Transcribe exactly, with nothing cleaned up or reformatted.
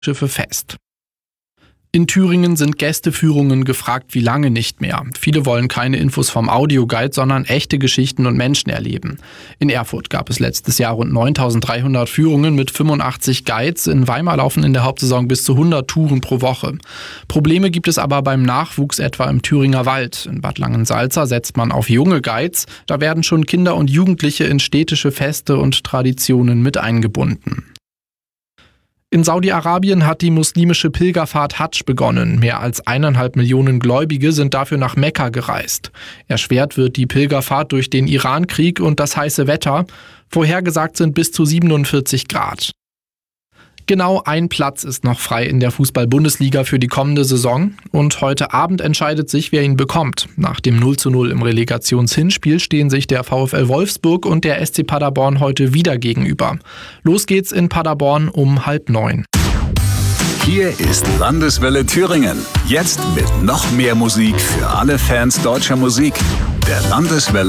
Schiffe fest. In Thüringen sind Gästeführungen gefragt wie lange nicht mehr. Viele wollen keine Infos vom Audioguide, sondern echte Geschichten und Menschen erleben. In Erfurt gab es letztes Jahr rund neuntausenddreihundert Führungen mit fünfundachtzig Guides. In Weimar laufen in der Hauptsaison bis zu hundert Touren pro Woche. Probleme gibt es aber beim Nachwuchs, etwa im Thüringer Wald. In Bad Langensalza setzt man auf junge Guides. Da werden schon Kinder und Jugendliche in städtische Feste und Traditionen mit eingebunden. In Saudi-Arabien hat die muslimische Pilgerfahrt Hadsch begonnen. Mehr als eineinhalb Millionen Gläubige sind dafür nach Mekka gereist. Erschwert wird die Pilgerfahrt durch den Iran-Krieg und das heiße Wetter. Vorhergesagt sind bis zu siebenundvierzig Grad. Genau ein Platz ist noch frei in der Fußball-Bundesliga für die kommende Saison. Und heute Abend entscheidet sich, wer ihn bekommt. Nach dem null zu null im Relegationshinspiel stehen sich der VfL Wolfsburg und der S C Paderborn heute wieder gegenüber. Los geht's in Paderborn um halb neun. Hier ist Landeswelle Thüringen. Jetzt mit noch mehr Musik für alle Fans deutscher Musik. Der Landeswelle